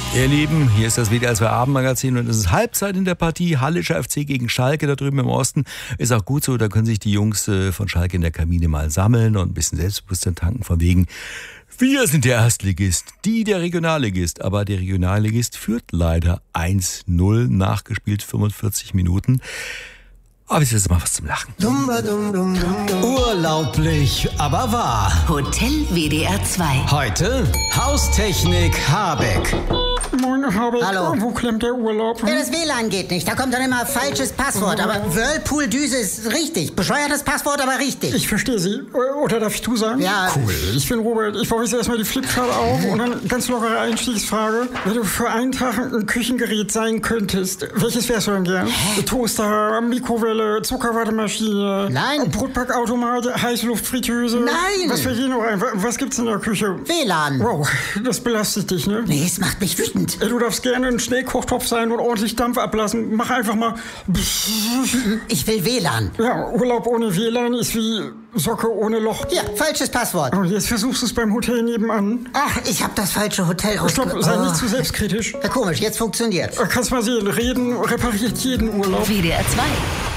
Ihr Lieben, hier ist das WDR 2 Abendmagazin und es ist Halbzeit in der Partie. Hallischer FC gegen Schalke da drüben im Osten. Ist auch gut so, da können sich die Jungs von Schalke in der Kabine mal sammeln und ein bisschen Selbstbewusstsein tanken von wegen, wir sind der Erstligist, die der Regionalligist. Aber der Regionalligist führt leider 1-0, nachgespielt 45 Minuten. Aber es ist jetzt mal was zum Lachen. Urlaublich, aber wahr. Hotel WDR 2. Heute Haustechnik Habeck. Moin, Habeck. Hallo. Wo klemmt der Urlaub? Ja, das WLAN geht nicht. Da kommt dann immer falsches Passwort. Aber Whirlpool-Düse ist richtig. Bescheuertes Passwort, aber richtig. Ich verstehe Sie. Oder darf ich du sagen? Ja. Cool. Ich bin Robert. Ich baue jetzt erstmal die Flipchart auf und dann ganz lockere Einstiegsfrage. Wenn du für einen Tag ein Küchengerät sein könntest, welches wärst du denn gern? Toaster, Mikrowelle, Zuckerwattemaschine, Nein. Brotbackautomat, Heißluftfritteuse. Nein. Was wäre hier noch ein? Was gibt's in der Küche? WLAN. Wow, das belastet dich, ne? Nee, es macht mich wütend. Du darfst gerne ein Schnellkochtopf sein und ordentlich Dampf ablassen. Mach einfach mal. Ich will WLAN. Ja, Urlaub ohne WLAN ist wie Socke ohne Loch. Ja, falsches Passwort. Und jetzt versuchst du es beim Hotel nebenan. Ach, ich habe das falsche Hotel Stopp, sei nicht zu selbstkritisch. Ja, komisch, jetzt funktioniert's. Kannst mal sehen, reden repariert jeden Urlaub. WDR 2.